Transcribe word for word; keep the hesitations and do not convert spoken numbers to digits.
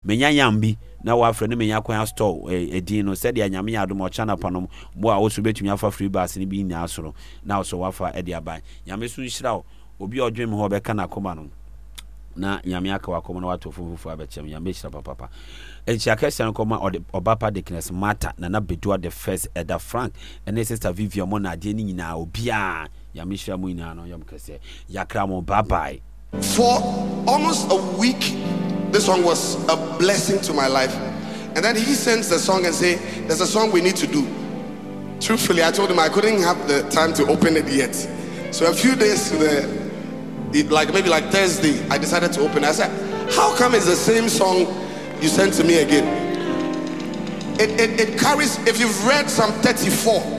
menya yambi na wa frɛ no menya kwan store edin no said ya nyame adom o channel panom bo a wo so betumi afa free bus ni bi nya asoro na so wafa e de aban nyame so nhira wo obi odwem ho be kana koma no na nyame aka wakoma na wato fufufu abechem nyame hira papa papa enchi akese koma obapa Dickness Matter na na bedua the first Eda Frank and sister Vivian mo na de ni nyina obi a nyame hira mo nyina no yam kese yakra mo bye bye. For almost a week, this song was a blessing to my life. And then he sends the song and say, there's a song we need to do. Truthfully, I told him I couldn't have the time to open it yet. So a few days to the, it, like maybe like Thursday, I decided to open it. I said, how come it's the same song you sent to me again? It, it, it carries, if you've read Psalm thirty-four,